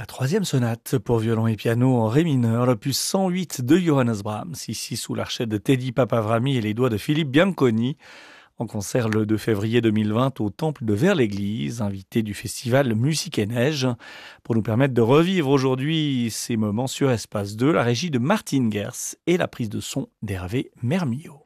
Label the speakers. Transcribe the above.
Speaker 1: La troisième sonate pour violon et piano en ré mineur, l'opus 108 de Johannes Brahms, ici sous l'archet de Teddy Papavrami et les doigts de Philippe Bianconi, en concert le 2 février 2020 au Temple de Vers-l'Église, invité du festival Musique et Neige. Pour nous permettre de revivre aujourd'hui ces moments sur Espace 2, la régie de Martine Gers et la prise de son d'Hervé Mermillot.